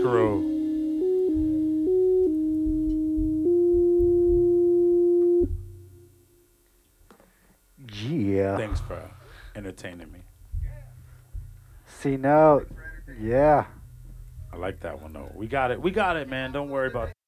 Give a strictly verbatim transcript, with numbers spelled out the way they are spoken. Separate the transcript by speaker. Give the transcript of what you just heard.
Speaker 1: True.
Speaker 2: Yeah.
Speaker 1: Thanks for entertaining me.
Speaker 2: C note. Yeah.
Speaker 1: I like that one though. We got it. We got it, man. Don't worry about